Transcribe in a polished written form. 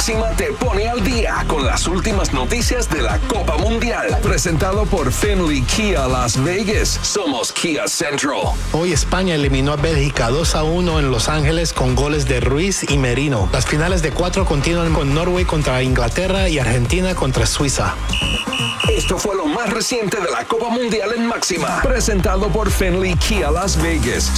Máxima te pone al día con las últimas noticias de la Copa Mundial. Presentado por Finley Kia Las Vegas. Somos Kia Central. Hoy España eliminó a Bélgica 2-1 en Los Ángeles con goles de Ruiz y Merino. Las finales de 4 continúan con Norway contra Inglaterra y Argentina contra Suiza. Esto fue lo más reciente de la Copa Mundial en Máxima. Presentado por Finley Kia Las Vegas.